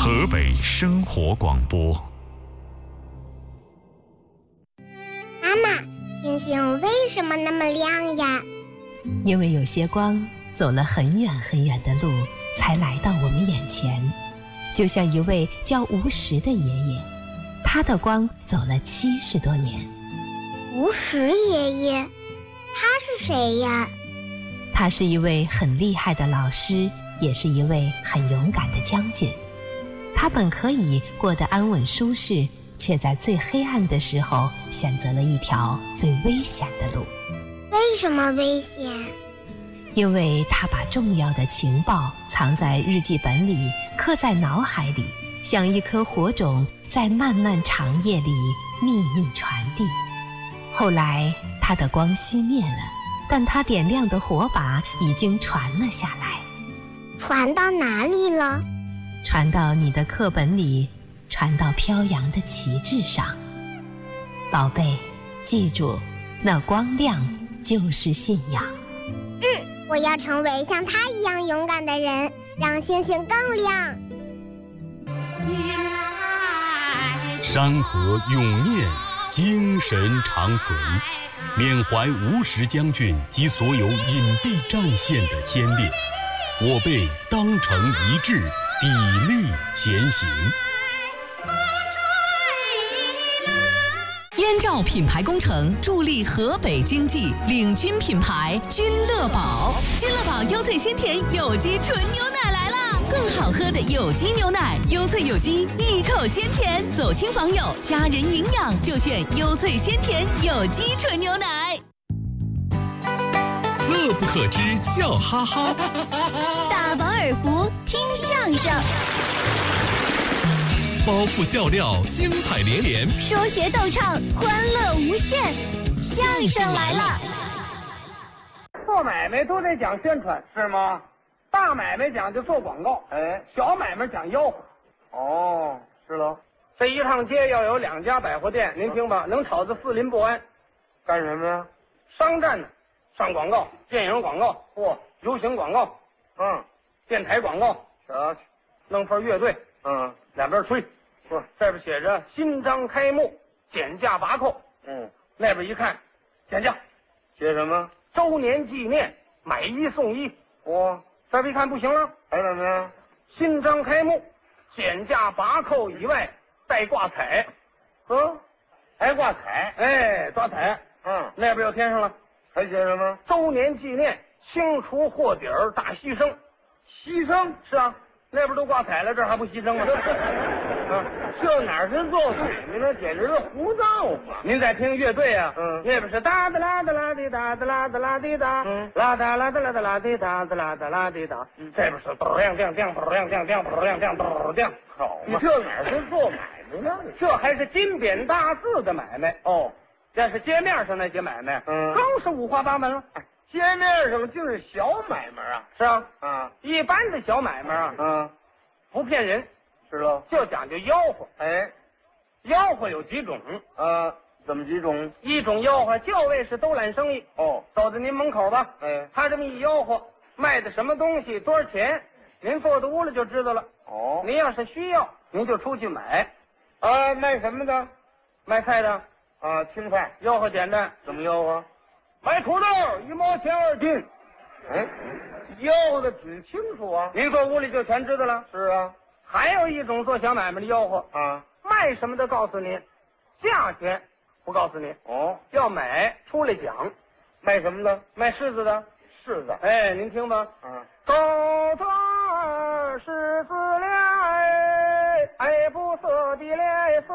河北生活广播。 妈妈，星星为什么那么亮呀？ 因为有些光走了很远很远的路，才来到我们眼前。就像一位叫吴石的爷爷，他的光走了70多年。 吴石爷爷，他是谁呀？ 他是一位很厉害的老师，也是一位很勇敢的将军。他本可以过得安稳舒适，却在最黑暗的时候选择了一条最危险的路。 为什么危险？ 因为他把重要的情报藏在日记本里，刻在脑海里，像一颗火种，在漫漫长夜里秘密传递。后来他的光熄灭了，但他点亮的火把已经传了下来。 传到哪里了？ 传到你的课本里，传到飘扬的旗帜上。宝贝，记住，那光亮就是信仰。 我要成为像他一样勇敢的人，让星星更亮。 山河永念，精神长存，缅怀吴石将军及所有隐蔽战线的先烈，我辈当成一致，砥砺前行。 燕赵品牌工程助力河北经济，领军品牌君乐宝。君乐宝优萃鲜甜有机纯牛奶来啦！更好喝的有机牛奶，优萃有机，一口鲜甜。走亲访友，家人营养就选优萃鲜甜有机纯牛奶。 乐不可支，笑哈哈。 大饱耳福，听相声。 包袱笑料，精彩连连； 说学逗唱，欢乐无限。相声来了！ 做买卖都得讲宣传，是吗？大买卖讲究做广告，小买卖讲吆喝。哦，是喽。这一趟街要有2家百货店，您听吧，能吵得四邻不安。干什么呀？商战呢，上广告，电影广告，游行广告，电台广告，弄份乐队，两边吹，这边写着新章开幕，减价拔扣，那边一看，减价，写什么？周年纪念，买1送1。这边一看不行了，还怎么样？新章开幕，减价拔扣以外带挂彩，还挂彩，抓彩，那边又添上了，还写什么？周年纪念，清除货底儿大牺牲，牺牲是啊。那边都挂彩了，这还不牺牲吗？这哪是做买卖呢？简直是胡闹嘛！您在听乐队啊？那边是哒哒啦哒啦滴哒哒啦哒啦滴哒，啦哒啦哒啦哒啦滴哒哒啦哒啦滴哒，这边是咚亮亮亮咚亮亮亮咚亮亮咚亮。好嘛，这哪是做买卖呢？这还是金匾大字的买卖哦。要是街面上那些买卖，更是五花八门了。街面上就是小买卖啊，是啊，一般的小买卖啊，不骗人，是喽，就讲究吆喝。吆喝有几种，怎么几种？一种吆喝就为是兜揽生意，走到您门口吧，他这么一吆喝，卖的什么东西，多少钱，您坐到屋里就知道了。您要是需要，您就出去买。卖什么的？卖菜的，青菜，吆喝简单，怎么吆喝？买土豆1毛钱2斤，吆喝的挺清楚啊！您坐屋里就全知道了。是啊，还有一种做小买卖的吆喝卖什么的告诉您，价钱不告诉您。要买出来讲。卖什么的？卖柿子的。柿子。您听吧。高高